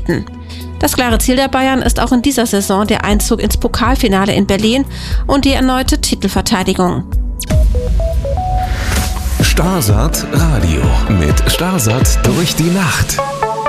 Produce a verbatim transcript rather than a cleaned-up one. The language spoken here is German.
antreten. Das klare Ziel der Bayern ist auch in dieser Saison der Einzug ins Pokalfinale in Berlin und die erneute Titelverteidigung. Starsat Radio mit Starsat durch die Nacht.